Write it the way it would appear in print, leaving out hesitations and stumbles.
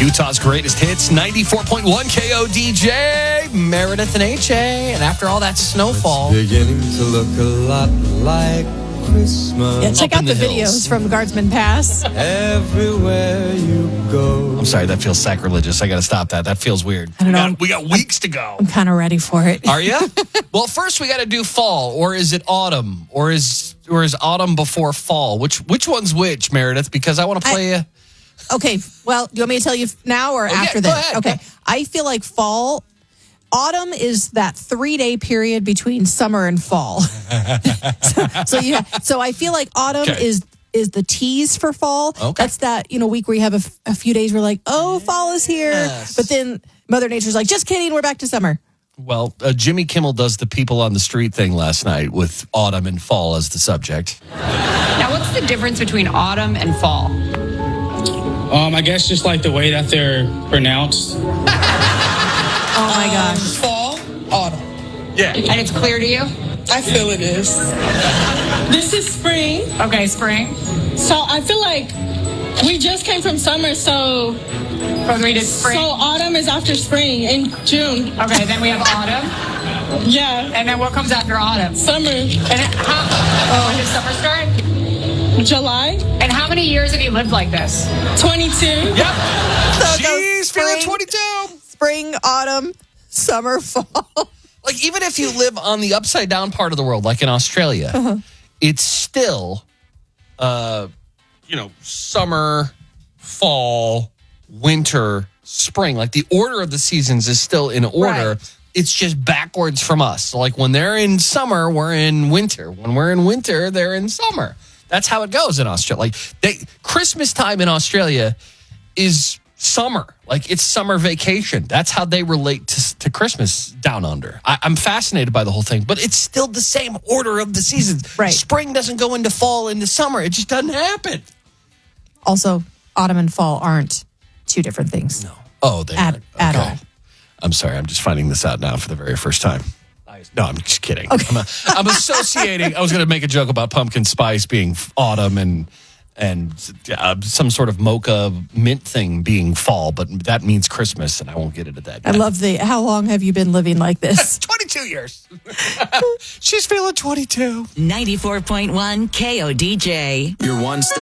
Utah's greatest hits, 94.1 KODJ, Meredith and HA. And after all that snowfall, Beginning to look a lot like Christmas. Yeah, check Up out in the the videos hills. from Guardsman Pass. Everywhere you go. I'm sorry, that feels sacrilegious. I got to stop that. That feels weird. I don't know. We got weeks to go. I'm kind of ready for it. Are you? Well, first we got to do fall, or is it autumn, or is autumn before fall? Which one's which, Meredith? Because I want to play you. Okay, well, do you want me to tell you now or after go this? ahead. Okay, I feel like autumn is that 3-day period between summer and fall. so I feel like autumn Okay. is the tease for fall. Okay. That's that week where you have a few days where like, oh, fall is here, Yes. but then Mother Nature's like, just kidding, we're back to summer. Well, Jimmy Kimmel does the people on the street thing last night with autumn and fall as the subject. Now, what's the difference between autumn and fall? I guess just like the way that they're pronounced. Oh my gosh. Fall, autumn. Yeah. And it's clear to you? I feel it is. This is spring, Okay, spring. so I feel like we just came from summer, so But we did spring. autumn is after spring in June. Okay, then we have autumn. Yeah, And then what comes after autumn? summer, And when does summer start? July, And how many years have you lived like this? 22. So it goes She's feeling spring, 22. spring, autumn, summer, fall. Like, even if you live on the upside down part of the world, like in Australia, it's still, summer, fall, winter, spring. Like, the order of the seasons is still in order. Right. It's just backwards from us. So, like, when they're in summer, we're in winter. When we're in winter, they're in summer. That's how it goes in Australia. Like, Christmas time in Australia is summer. Like, it's summer vacation. That's how they relate to Christmas down under. I'm fascinated by the whole thing, but it's still the same order of the seasons. Right. Spring doesn't go into fall, into summer. It just doesn't happen. Also, autumn and fall aren't two different things. No. Oh, they At aren't. all. I'm sorry. I'm just finding this out now for the very first time. No, I'm just kidding. Okay. I'm associating. I was going to make a joke about pumpkin spice being autumn and some sort of mocha mint thing being fall, but that means Christmas, and I won't get into that. I love how long have you been living like this? 22 years. She's feeling 22. 94.1 KODJ. You're one step